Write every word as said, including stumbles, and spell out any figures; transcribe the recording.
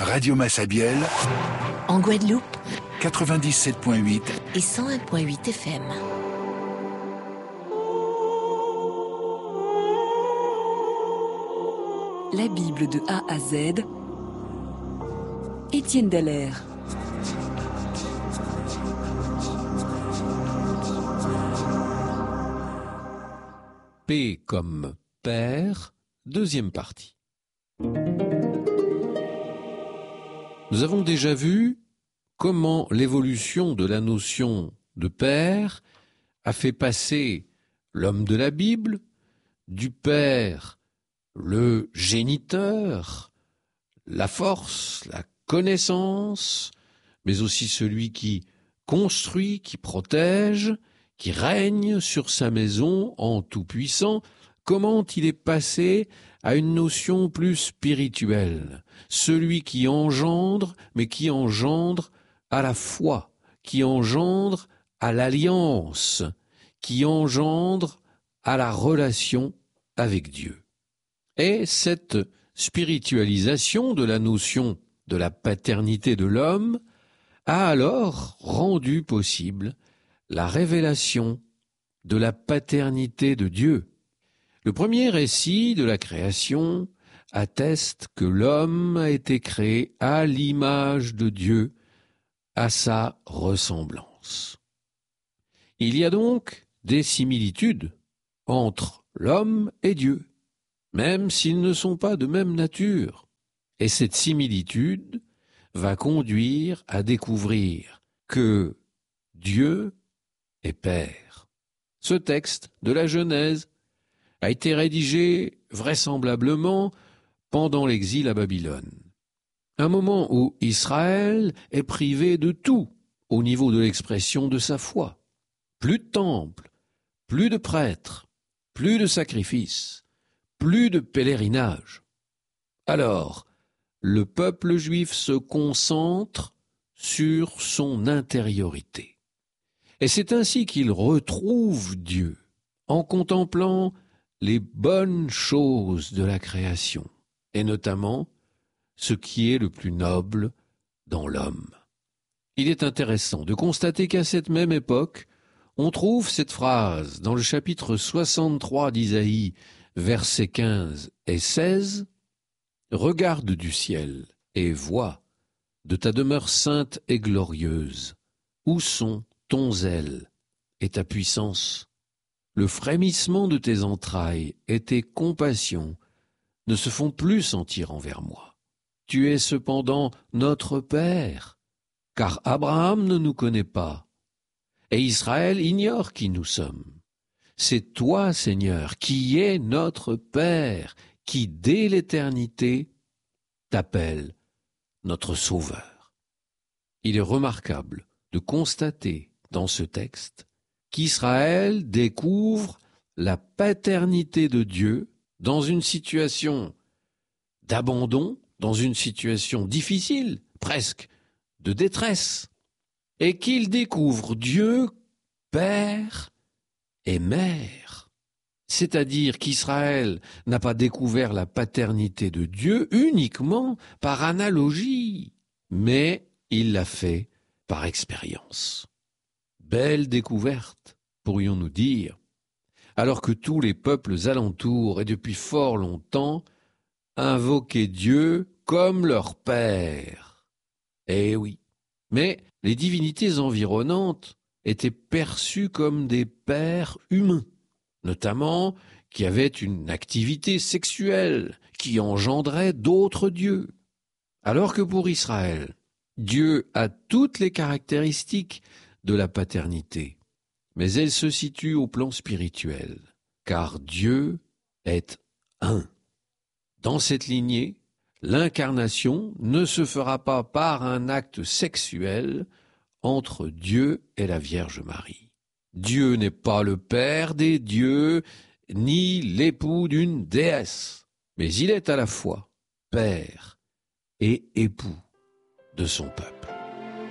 Radio Massabielle, en Guadeloupe, quatre-vingt-dix-sept virgule huit et cent un virgule huit F M. La Bible de A à Z, Étienne Dallaire. P comme père, deuxième partie. Nous avons déjà vu comment l'évolution de la notion de père a fait passer l'homme de la Bible du père, le géniteur, la force, la connaissance, mais aussi celui qui construit, qui protège, qui règne sur sa maison en tout-puissant, comment il est passé à une notion plus spirituelle, celui qui engendre, mais qui engendre à la foi, qui engendre à l'alliance, qui engendre à la relation avec Dieu. Et cette spiritualisation de la notion de la paternité de l'homme a alors rendu possible la révélation de la paternité de Dieu. Le premier récit de la création atteste que l'homme a été créé à l'image de Dieu, à sa ressemblance. Il y a donc des similitudes entre l'homme et Dieu, même s'ils ne sont pas de même nature. Et cette similitude va conduire à découvrir que Dieu est Père. Ce texte de la Genèse a été rédigé vraisemblablement pendant l'exil à Babylone. Un moment où Israël est privé de tout au niveau de l'expression de sa foi. Plus de temple, plus de prêtres, plus de sacrifices, plus de pèlerinage. Alors, le peuple juif se concentre sur son intériorité. Et c'est ainsi qu'il retrouve Dieu, en contemplant les bonnes choses de la création, et notamment ce qui est le plus noble dans l'homme. Il est intéressant de constater qu'à cette même époque, on trouve cette phrase dans le chapitre soixante-trois d'Isaïe, versets quinze et seize, « Regarde du ciel et vois de ta demeure sainte et glorieuse, où sont ton zèle et ta puissance? Le frémissement de tes entrailles et tes compassions ne se font plus sentir envers moi. Tu es cependant notre Père, car Abraham ne nous connaît pas, et Israël ignore qui nous sommes. C'est toi, Seigneur, qui es notre Père, qui dès l'éternité t'appelle notre Sauveur. » Il est remarquable de constater dans ce texte qu'Israël découvre la paternité de Dieu dans une situation d'abandon, dans une situation difficile, presque de détresse, et qu'il découvre Dieu Père et Mère. C'est-à-dire qu'Israël n'a pas découvert la paternité de Dieu uniquement par analogie, mais il l'a fait par expérience. Belle découverte, pourrions-nous dire, alors que tous les peuples alentours, et depuis fort longtemps, invoquaient Dieu comme leur Père. Eh oui, mais les divinités environnantes étaient perçues comme des pères humains, notamment qui avaient une activité sexuelle qui engendrait d'autres dieux. Alors que pour Israël, Dieu a toutes les caractéristiques de la paternité, mais elle se situe au plan spirituel, car Dieu est un. Dans cette lignée, l'incarnation ne se fera pas par un acte sexuel entre Dieu et la Vierge Marie. Dieu n'est pas le père des dieux, ni l'époux d'une déesse, mais il est à la fois père et époux de son peuple.